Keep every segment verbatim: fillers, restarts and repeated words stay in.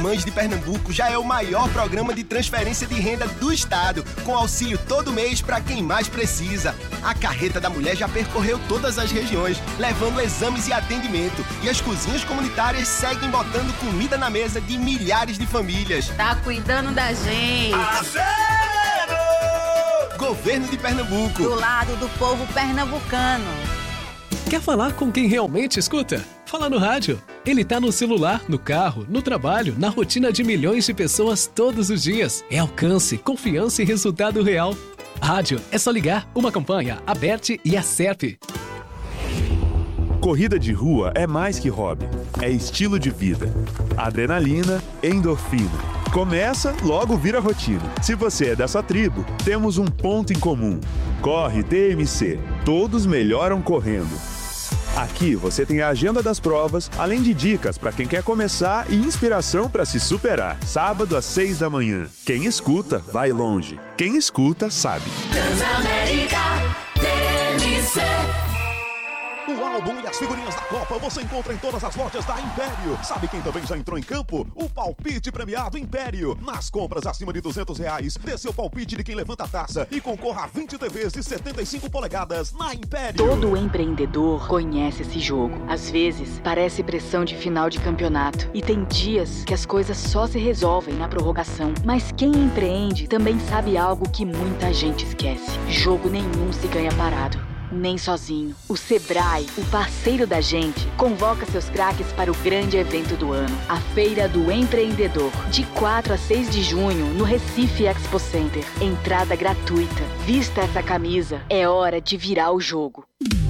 Mães de Pernambuco já é o maior programa de transferência de renda do estado, com auxílio todo mês para quem mais precisa. A Carreta da Mulher já percorreu todas as regiões, levando exames e atendimento. E as cozinhas comunitárias seguem botando comida na mesa de milhares de famílias. Tá cuidando da gente. Acelerou! Governo de Pernambuco. Do lado do povo pernambucano. Quer falar com quem realmente escuta? Fala no rádio. Ele tá no celular, no carro, no trabalho, na rotina de milhões de pessoas todos os dias. É alcance, confiança e resultado real. Rádio, é só ligar. Uma campanha, Aberte e a Serp. Corrida de rua é mais que hobby. É estilo de vida. Adrenalina, endorfina. Começa, logo vira rotina. Se você é dessa tribo, temos um ponto em comum. Corre T M C. Todos melhoram correndo. Aqui você tem a agenda das provas, além de dicas para quem quer começar e inspiração para se superar. Sábado às seis da manhã. Quem escuta, vai longe. Quem escuta, sabe. Transamérica T M C. O álbum e as figurinhas da Copa você encontra em todas as lojas da Império. Sabe quem também já entrou em campo? O palpite premiado Império. Nas compras acima de duzentos reais, dê seu palpite de quem levanta a taça e concorra a vinte T Vs de setenta e cinco polegadas na Império. Todo empreendedor conhece esse jogo. Às vezes, parece pressão de final de campeonato. E tem dias que as coisas só se resolvem na prorrogação. Mas quem empreende também sabe algo que muita gente esquece. Jogo nenhum se ganha parado. Nem sozinho. O Sebrae, o parceiro da gente, convoca seus craques para o grande evento do ano, a Feira do Empreendedor, de quatro a seis de junho, no Recife Expo Center. Entrada gratuita. Vista essa camisa, é hora de virar o jogo.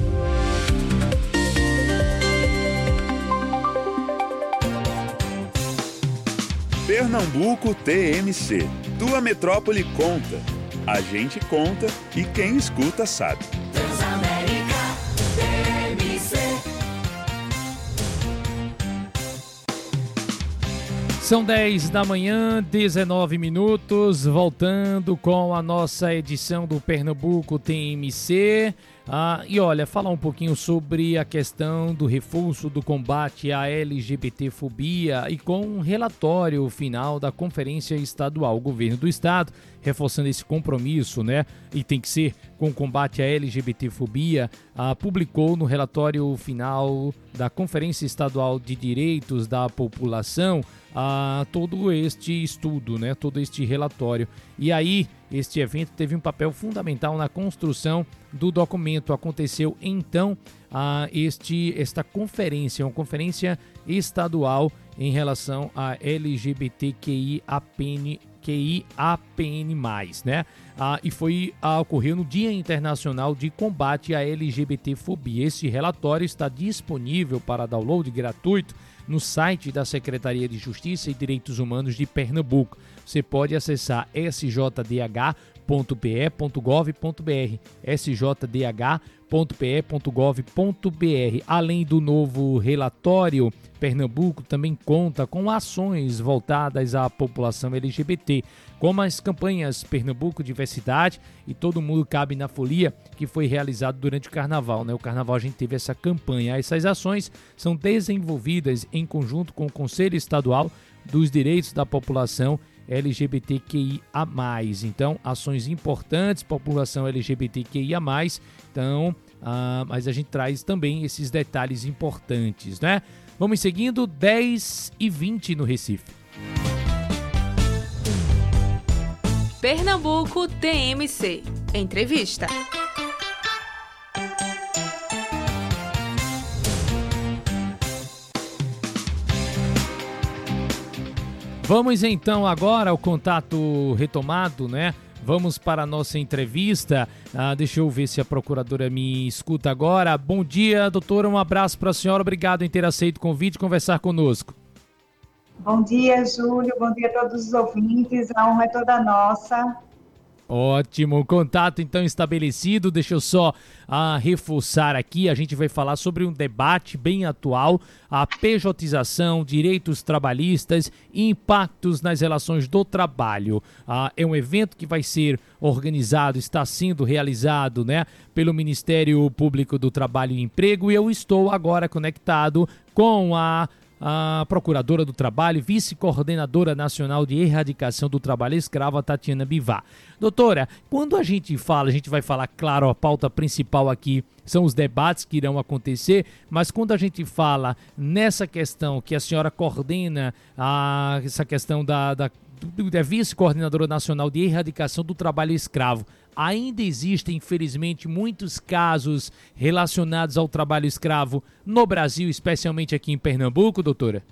Pernambuco T M C. Tua metrópole conta. A gente conta e quem escuta sabe. Transamérica T M C. São dez da manhã, dezenove minutos, voltando com a nossa edição do Pernambuco T M C. Ah, e olha, falar um pouquinho sobre a questão do reforço do combate à L G B T fobia e com um relatório final da Conferência Estadual. O governo do estado, reforçando esse compromisso, né, e tem que ser com o combate à L G B T fobia, ah, publicou no relatório final da Conferência Estadual de Direitos da População ah, todo este estudo, né, todo este relatório. E aí, este evento teve um papel fundamental na construção do documento. Aconteceu então a este, esta conferência, uma conferência estadual em relação a L G B T Q I A P N mais, né? Ah, e foi ah, ocorreu no Dia Internacional de Combate à L G B T fobia. Esse relatório está disponível para download gratuito no site da Secretaria de Justiça e Direitos Humanos de Pernambuco. Você pode acessar s j d h ponto p e ponto gov ponto b r, s j d h ponto p e ponto gov ponto b r. Além do novo relatório, Pernambuco também conta com ações voltadas à população L G B T, como as campanhas Pernambuco Diversidade e Todo Mundo Cabe na Folia, que foi realizado durante o Carnaval, né? O Carnaval a gente teve essa campanha. Essas ações são desenvolvidas em conjunto com o Conselho Estadual dos Direitos da População L G B T Q I A mais. Então, ações importantes, população L G B T Q I A mais. Então, ah, mas a gente traz também esses detalhes importantes, né? Vamos seguindo, dez e vinte no Recife. Pernambuco T M C. Entrevista. Vamos então agora ao contato retomado, né? Vamos para a nossa entrevista. Ah, deixa eu ver se a procuradora me escuta agora. Bom dia, doutora. Um abraço para a senhora. Obrigado em ter aceito o convite e conversar conosco. Bom dia, Júlio. Bom dia a todos os ouvintes. A honra é toda nossa. Ótimo, contato então estabelecido. Deixa eu só ah, reforçar aqui, a gente vai falar sobre um debate bem atual, a pejotização, direitos trabalhistas e impactos nas relações do trabalho. Ah, é um evento que vai ser organizado, está sendo realizado, né, pelo Ministério Público do Trabalho e Emprego, e eu estou agora conectado com a a procuradora do trabalho, vice-coordenadora nacional de erradicação do trabalho escravo, a Tatiana Bivar. Doutora, quando a gente fala, a gente vai falar, claro, a pauta principal aqui são os debates que irão acontecer, mas quando a gente fala nessa questão que a senhora coordena, a, essa questão da, da, da vice-coordenadora nacional de erradicação do trabalho escravo, ainda existem, infelizmente, muitos casos relacionados ao trabalho escravo no Brasil, especialmente aqui em Pernambuco, doutora?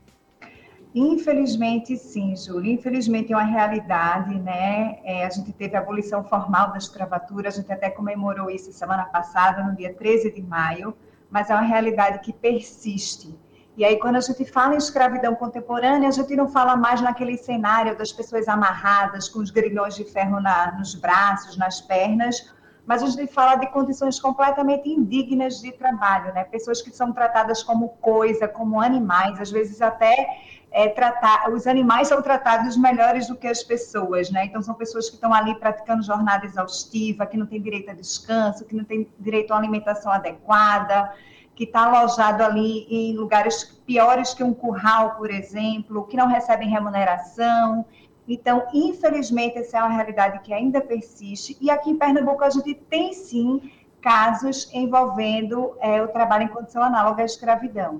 Infelizmente, sim, Júlio. Infelizmente é uma realidade, né? É, a gente teve a abolição formal da escravatura, a gente até comemorou isso semana passada, no dia treze de maio, mas é uma realidade que persiste. E aí, quando a gente fala em escravidão contemporânea, a gente não fala mais naquele cenário das pessoas amarradas, com os grilhões de ferro na, nos braços, nas pernas, mas a gente fala de condições completamente indignas de trabalho, né? Pessoas que são tratadas como coisa, como animais, às vezes até é, tratar, os animais são tratados melhores do que as pessoas, né? Então são pessoas que estão ali praticando jornada exaustiva, que não têm direito a descanso, que não têm direito a uma alimentação adequada, que está alojado ali em lugares piores que um curral, por exemplo, que não recebem remuneração. Então, infelizmente, essa é uma realidade que ainda persiste. E aqui em Pernambuco a gente tem, sim, casos envolvendo é, o trabalho em condição análoga à escravidão.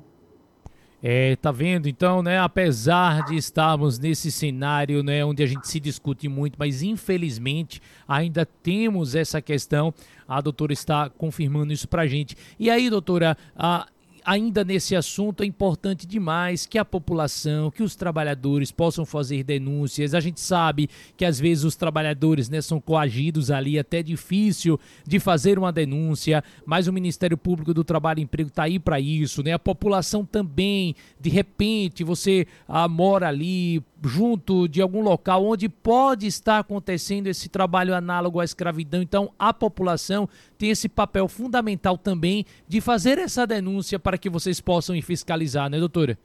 É, tá vendo? Então, né, apesar de estarmos nesse cenário, né, onde a gente se discute muito, mas infelizmente ainda temos essa questão, a doutora está confirmando isso pra gente. E aí, doutora, a... ainda nesse assunto é importante demais que a população, que os trabalhadores possam fazer denúncias. A gente sabe que às vezes os trabalhadores, né, são coagidos ali, até difícil de fazer uma denúncia, mas o Ministério Público do Trabalho e Emprego está aí para isso, né? A população também, de repente, você ah, mora ali junto de algum local onde pode estar acontecendo esse trabalho análogo à escravidão. Então, a população tem esse papel fundamental também de fazer essa denúncia para que vocês possam ir fiscalizar, né, doutora?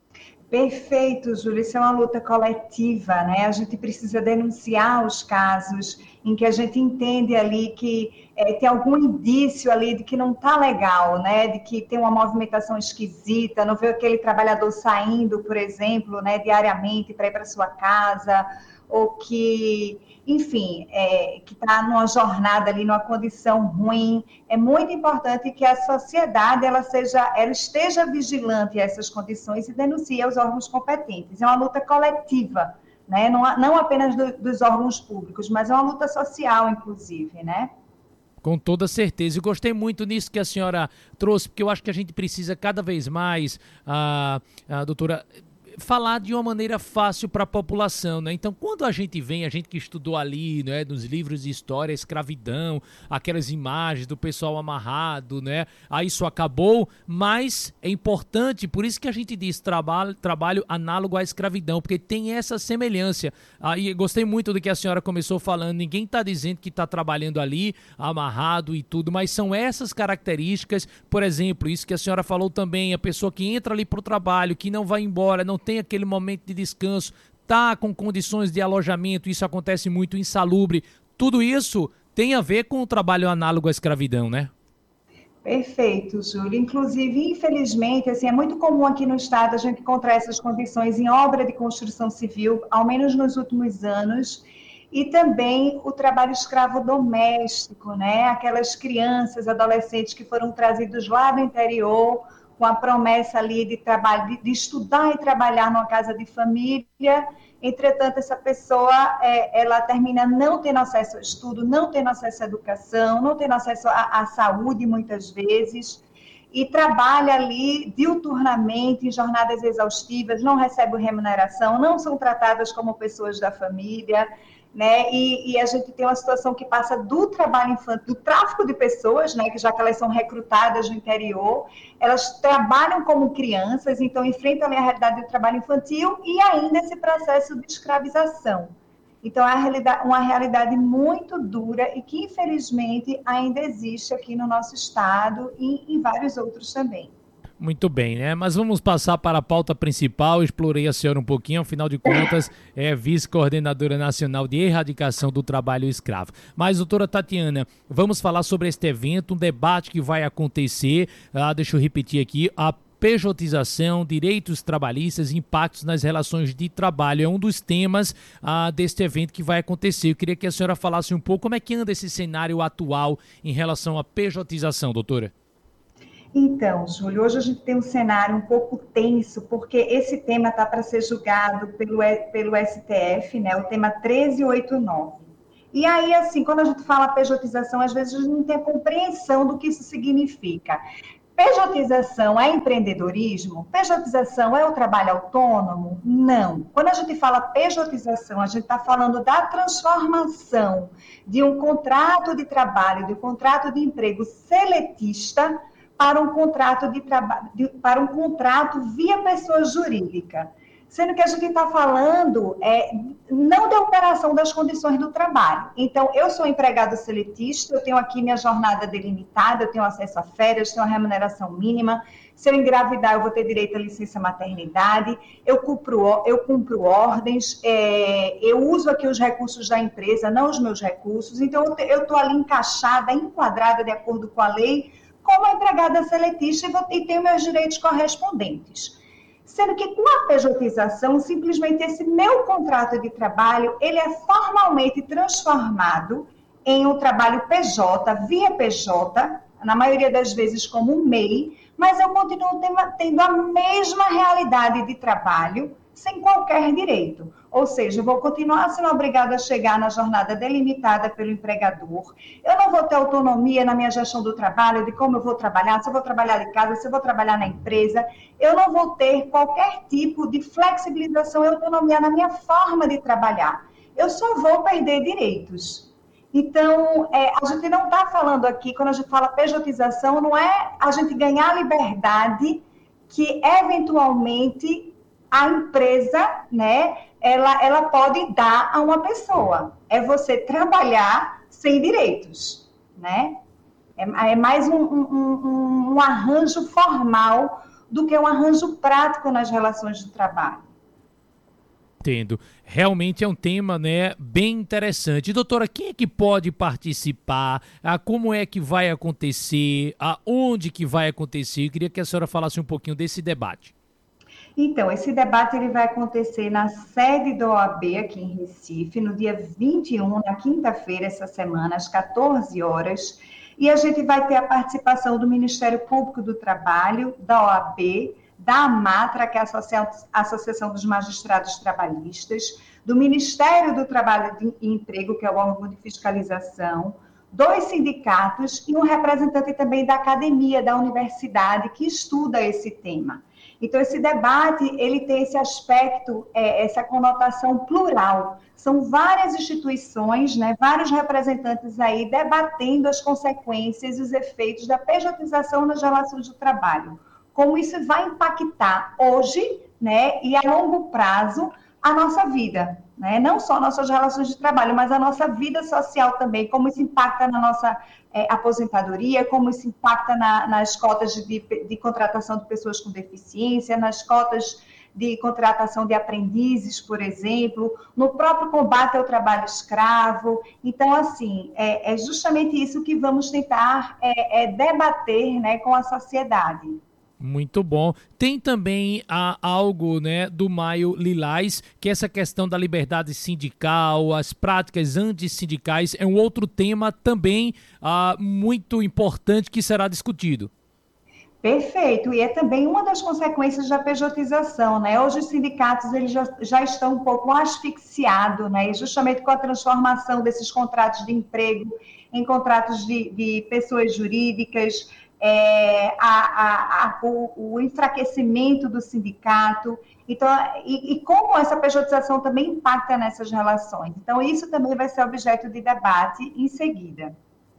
Perfeito, Júlio. Isso é uma luta coletiva, né? A gente precisa denunciar os casos em que a gente entende ali que é, tem algum indício ali de que não está legal, né? De que tem uma movimentação esquisita, não vê aquele trabalhador saindo, por exemplo, né, diariamente para ir para sua casa, ou que, enfim, é, que está numa jornada ali, numa condição ruim. É muito importante que a sociedade ela seja, ela esteja vigilante a essas condições e denuncie aos órgãos competentes. É uma luta coletiva, né? Não, não apenas do, dos órgãos públicos, mas é uma luta social, inclusive, né? Com toda certeza. Eu gostei muito nisso que a senhora trouxe, porque eu acho que a gente precisa cada vez mais, a, a doutora, falar de uma maneira fácil para a população, né? Então, quando a gente vem, a gente que estudou ali, né, nos livros de história, escravidão, aquelas imagens do pessoal amarrado, né? Aí isso acabou, mas é importante, por isso que a gente diz trabalho, trabalho análogo à escravidão, porque tem essa semelhança. Aí gostei muito do que a senhora começou falando, ninguém está dizendo que está trabalhando ali, amarrado e tudo, mas são essas características, por exemplo, isso que a senhora falou também, a pessoa que entra ali para o trabalho, que não vai embora, não tem aquele momento de descanso, tá com condições de alojamento, isso acontece muito insalubre, tudo isso tem a ver com o trabalho análogo à escravidão, né? Perfeito, Júlio. Inclusive, infelizmente, assim, é muito comum aqui no estado a gente encontrar essas condições em obra de construção civil, ao menos nos últimos anos, e também o trabalho escravo doméstico, né? Aquelas crianças, adolescentes que foram trazidos lá do interior, com a promessa ali de, trabalho, de, de estudar e trabalhar numa casa de família. Entretanto, essa pessoa, é, ela termina não tendo acesso ao estudo, não tendo acesso à educação, não tendo acesso à, à saúde, muitas vezes, e trabalha ali diuturnamente em jornadas exaustivas, não recebe remuneração, não são tratadas como pessoas da família, né? E, e a gente tem uma situação que passa do trabalho infantil, do tráfico de pessoas, né? Que já que elas são recrutadas no interior, elas trabalham como crianças, então enfrentam ali a realidade do trabalho infantil e ainda esse processo de escravização. Então é uma realidade, uma realidade muito dura e que infelizmente ainda existe aqui no nosso estado e em vários outros também. Muito bem, né? Mas vamos passar para a pauta principal. Eu explorei a senhora um pouquinho, afinal de contas, é vice-coordenadora nacional de erradicação do trabalho escravo. Mas, doutora Tatiana, vamos falar sobre este evento, um debate que vai acontecer. Ah, deixa eu repetir aqui, a pejotização, direitos trabalhistas e impactos nas relações de trabalho. É um dos temas ah, deste evento que vai acontecer. Eu queria que a senhora falasse um pouco como é que anda esse cenário atual em relação à pejotização, doutora. Então, Júlio, hoje a gente tem um cenário um pouco tenso, porque esse tema está para ser julgado pelo, pelo S T F, né, o tema treze oitenta e nove. E aí, assim, quando a gente fala pejotização, às vezes a gente não tem a compreensão do que isso significa. Pejotização é empreendedorismo? Pejotização é o trabalho autônomo? Não. Quando a gente fala pejotização, a gente está falando da transformação de um contrato de trabalho, de um contrato de emprego seletista para um contrato de trabalho, para um contrato via pessoa jurídica. Sendo que a gente está falando é, não da alteração das condições do trabalho. Então, eu sou empregado seletista, eu tenho aqui minha jornada delimitada, eu tenho acesso a férias, tenho a remuneração mínima. Se eu engravidar, eu vou ter direito à licença maternidade, eu cumpro, eu cumpro ordens, é, eu uso aqui os recursos da empresa, não os meus recursos. Então, eu estou ali encaixada, enquadrada de acordo com a lei, como empregada seletista e, vou, e tenho meus direitos correspondentes. Sendo que com a pejotização, simplesmente esse meu contrato de trabalho, ele é formalmente transformado em um trabalho P J, via P J, na maioria das vezes como um M E I, mas eu continuo tendo a mesma realidade de trabalho, sem qualquer direito. Ou seja, eu vou continuar sendo obrigada a chegar na jornada delimitada pelo empregador. Eu não vou ter autonomia na minha gestão do trabalho, de como eu vou trabalhar, se eu vou trabalhar de casa, se eu vou trabalhar na empresa. Eu não vou ter qualquer tipo de flexibilização e autonomia na minha forma de trabalhar. Eu só vou perder direitos. Então, é, a gente não está falando aqui, quando a gente fala pejotização, não é a gente ganhar liberdade que, eventualmente, a empresa, né, ela, ela pode dar a uma pessoa. É você trabalhar sem direitos, né? É, é mais um, um, um arranjo formal do que um arranjo prático nas relações de trabalho. Entendo. Realmente é um tema, né, bem interessante. Doutora, quem é que pode participar? Ah, como é que vai acontecer? Aonde que vai acontecer? Eu queria que a senhora falasse um pouquinho desse debate. Então, esse debate ele vai acontecer na sede da O A B aqui em Recife, no dia vinte e um, na quinta-feira, essa semana, às quatorze horas. E a gente vai ter a participação do Ministério Público do Trabalho, da O A B, da AMATRA, que é a Associação dos Magistrados Trabalhistas, do Ministério do Trabalho e Emprego, que é o órgão de fiscalização, dois sindicatos e um representante também da academia, da universidade, que estuda esse tema. Então, esse debate, ele tem esse aspecto, é, essa conotação plural. São várias instituições, né, vários representantes aí debatendo as consequências e os efeitos da pejotização nas relações de trabalho. Como isso vai impactar hoje, né, e a longo prazo, a nossa vida, né? Não só nossas relações de trabalho, mas a nossa vida social também, como isso impacta na nossa é, aposentadoria, como isso impacta na, nas cotas de, de contratação de pessoas com deficiência, nas cotas de contratação de aprendizes, por exemplo, no próprio combate ao trabalho escravo. Então, assim, é, é justamente isso que vamos tentar é, é debater, né, com a sociedade. Muito bom. Tem também ah, algo, né, do Maio Lilás, que é essa questão da liberdade sindical, as práticas antissindicais, é um outro tema também ah, muito importante que será discutido. Perfeito, e é também uma das consequências da pejotização, né? Hoje os sindicatos eles já, já estão um pouco asfixiados, né? E justamente com a transformação desses contratos de emprego em contratos de, de pessoas jurídicas, É, a, a, a, o, o enfraquecimento do sindicato, então, e, e como essa pejotização também impacta nessas relações. Então, isso também vai ser objeto de debate em seguida.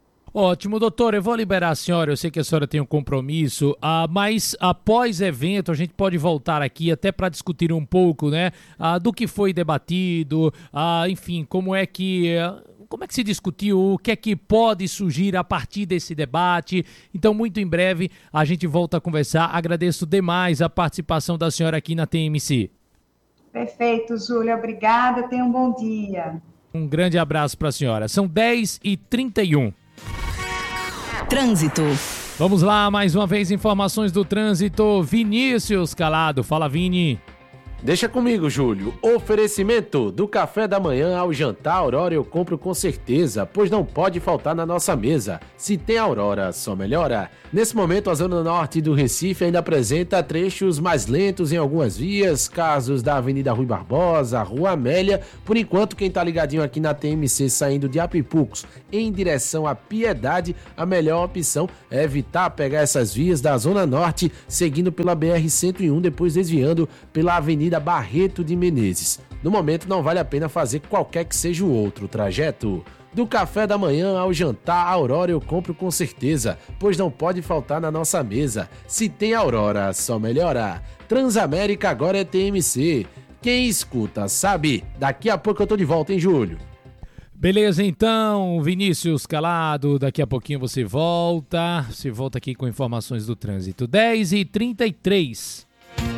Ótimo, doutora, eu vou liberar a senhora, eu sei que a senhora tem um compromisso, ah, mas após evento a gente pode voltar aqui até para discutir um pouco, né, ah, do que foi debatido, ah, enfim, como é que... Como é que se discutiu, o que é que pode surgir a partir desse debate? Então, muito em breve, a gente volta a conversar. Agradeço demais a participação da senhora aqui na T M C. Perfeito, Júlia. Obrigada. Tenha um bom dia. Um grande abraço para a senhora. São dez e trinta e um. Trânsito. Vamos lá, mais uma vez, informações do trânsito. Vinícius Calado, fala Vini. Deixa comigo, Júlio. Oferecimento do café da manhã ao jantar Aurora eu compro com certeza, pois não pode faltar na nossa mesa. Se tem Aurora, só melhora. Nesse momento, a zona norte do Recife ainda apresenta trechos mais lentos em algumas vias, casos da Avenida Rui Barbosa, Rua Amélia. Por enquanto, quem tá ligadinho aqui na T M C saindo de Apipucos em direção à Piedade, a melhor opção é evitar pegar essas vias da zona norte, seguindo pela B R cento e um, depois desviando pela Avenida Barreto de Menezes. No momento não vale a pena fazer qualquer que seja o outro trajeto. Do café da manhã ao jantar Aurora eu compro com certeza, pois não pode faltar na nossa mesa. Se tem Aurora, só melhora. Transamérica agora é T M C. Quem escuta sabe. Daqui a pouco eu tô de volta, hein, Júlio? Beleza, então, Vinícius Calado, daqui a pouquinho você volta. Você volta aqui com informações do trânsito. dez e trinta e três.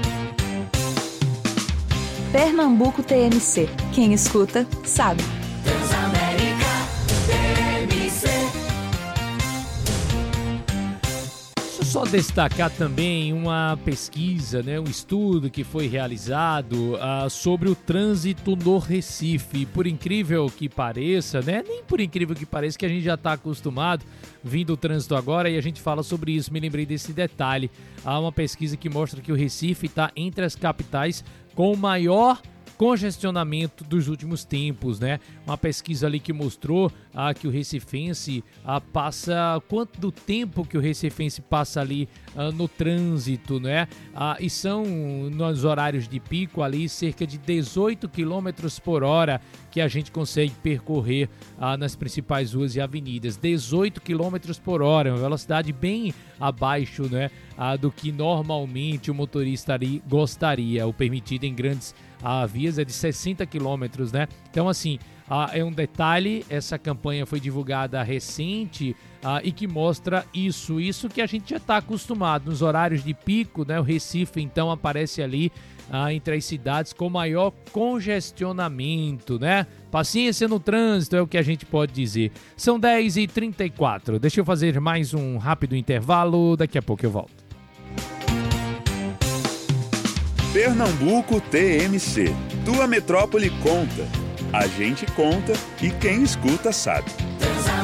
Pernambuco T M C. Quem escuta, sabe. Transamérica T M C. Deixa eu só destacar também uma pesquisa, né, um estudo que foi realizado uh, sobre o trânsito no Recife. Por incrível que pareça, né, nem por incrível que pareça, que a gente já está acostumado vindo o trânsito agora e a gente fala sobre isso. Me lembrei desse detalhe. Há uma pesquisa que mostra que o Recife está entre as capitais com o maior congestionamento dos últimos tempos, né? Uma pesquisa ali que mostrou ah, que o recifense ah, passa, quanto do tempo que o recifense passa ali ah, no trânsito, né? Ah, e são, nos horários de pico ali, cerca de dezoito quilômetros por hora que a gente consegue percorrer ah, nas principais ruas e avenidas. dezoito quilômetros por hora, uma velocidade bem abaixo, né, ah, do que normalmente o motorista ali gostaria. O permitido em grandes ah, vias é de sessenta quilômetros, né? Então, assim, ah, é um detalhe, essa campanha foi divulgada recente ah, e que mostra isso, isso que a gente já está acostumado. Nos horários de pico, né, o Recife, então, aparece ali ah, entre as cidades com maior congestionamento, né? Paciência no trânsito é o que a gente pode dizer. São dez e trinta e quatro. Deixa eu fazer mais um rápido intervalo, daqui a pouco eu volto. Pernambuco T M C. Tua metrópole conta. A gente conta e quem escuta sabe.